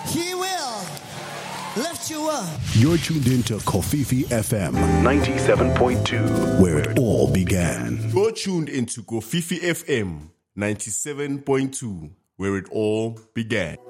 He will lift you up. You're tuned into Kofifi FM 97.2, where it all began. You're tuned into Kofifi FM 97.2, where it all began.